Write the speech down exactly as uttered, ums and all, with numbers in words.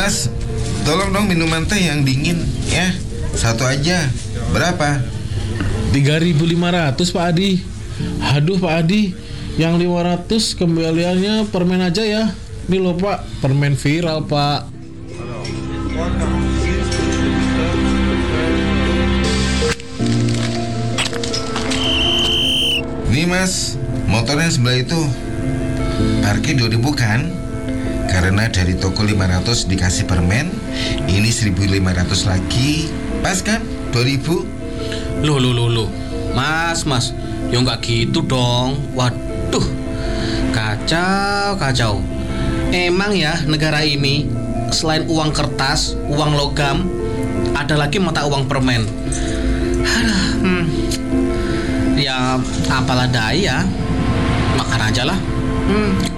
Mas, tolong dong minuman teh yang dingin ya. Satu aja. Berapa? tiga ribu lima ratus Pak Adi. Aduh Pak Adi, yang lima ratus kembaliannya permen aja ya. Ini loh Pak, permen viral Pak. Nih Mas, motor yang sebelah itu parkir dua ribu kan? Karena dari toko lima ratus dikasih permen, ini seribu lima ratus lagi. Pas kan? dua ribu. Loh, loh, loh, loh. Mas, mas, ya nggak gitu dong. Waduh, kacau, kacau. Emang ya negara ini selain uang kertas, uang logam, ada lagi mata uang permen. Aduh, hmm. Ya apalah daya, makan aja lah. Hmm.